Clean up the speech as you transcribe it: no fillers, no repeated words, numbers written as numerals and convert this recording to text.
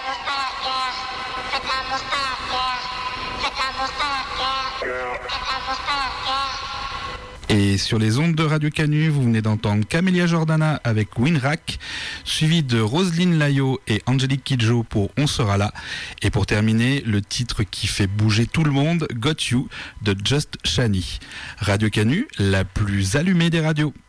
Et sur les ondes de Radio Canu, vous venez d'entendre Camélia Jordana avec Winrack, suivi de Roselyne Layo et Angélique Kidjo pour On sera là. Et pour terminer, le titre qui fait bouger tout le monde, Got You, de Just Shani. Radio Canu, la plus allumée des radios.